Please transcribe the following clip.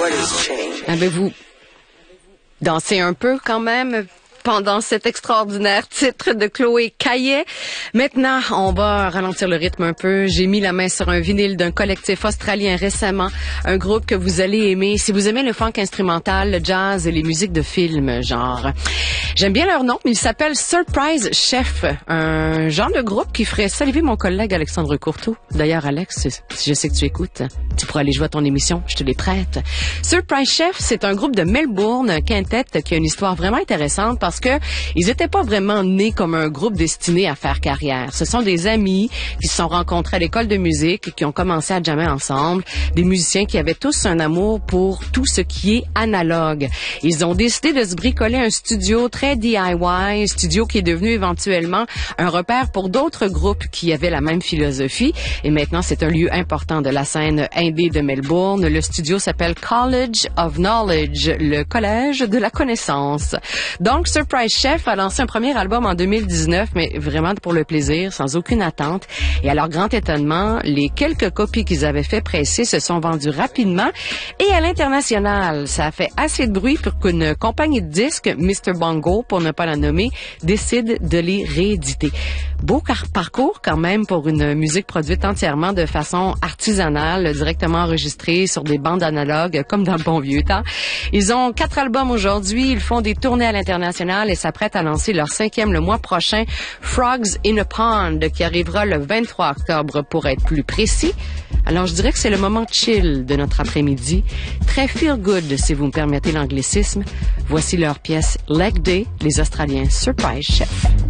Avez-vous dansé un peu quand même pendant cet extraordinaire titre de Chloé Caillet? Maintenant, on va ralentir le rythme un peu. J'ai mis la main sur un vinyle d'un collectif australien récemment, un groupe que vous allez aimer. Si vous aimez le funk instrumental, le jazz et les musiques de films, genre. J'aime bien leur nom, ils s'appellent Surprise Chef, un genre de groupe qui ferait saliver mon collègue Alexandre Courtois. D'ailleurs, Alex, si je sais que tu écoutes, tu pourras aller jouer à ton émission, je te les prête. Surprise Chef, c'est un groupe de Melbourne, un quintet qui a une histoire vraiment intéressante parce que ils étaient pas vraiment nés comme un groupe destiné à faire carrière. Ce sont des amis qui se sont rencontrés à l'école de musique et qui ont commencé à jammer ensemble, des musiciens qui avaient tous un amour pour tout ce qui est analogue. Ils ont décidé de se bricoler un studio très DIY, studio qui est devenu éventuellement un repère pour d'autres groupes qui avaient la même philosophie. Et maintenant, c'est un lieu important de la scène indé de Melbourne. Le studio s'appelle College of Knowledge, le collège de la connaissance. Donc, Surprise Chef a lancé un premier album en 2019, mais vraiment pour le plaisir, sans aucune attente. Et à leur grand étonnement, les quelques copies qu'ils avaient fait presser se sont vendues rapidement. Et à l'international, ça a fait assez de bruit pour qu'une compagnie de disques, Mr. Bongo, pour ne pas la nommer, décide de les rééditer. Beau parcours quand même pour une musique produite entièrement de façon artisanale, directement enregistrée sur des bandes analogues, comme dans le bon vieux temps. Ils ont 4 albums aujourd'hui, ils font des tournées à l'international et s'apprêtent à lancer leur 5e le mois prochain, Frogs in a Pond, qui arrivera le 23 octobre pour être plus précis. Alors je dirais que c'est le moment chill de notre après-midi, très feel good si vous me permettez l'anglicisme. Voici leur pièce Leg Day, les Australiens Surprise Chef.